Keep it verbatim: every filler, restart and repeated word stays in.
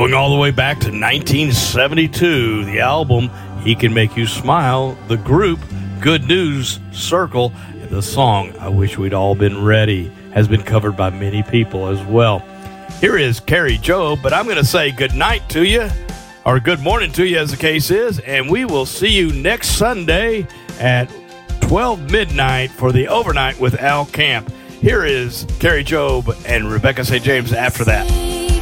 Going all the way back to nineteen seventy-two, the album He Can Make You Smile, the group Good News Circle, and the song I Wish We'd All Been Ready has been covered by many people as well. Here is Carrie Joe, but I'm going to say good night to you, or good morning to you as the case is, and we will see you next Sunday at twelve midnight for the Overnight with Al Camp. Here is Carrie Job and Rebecca Saint James after that.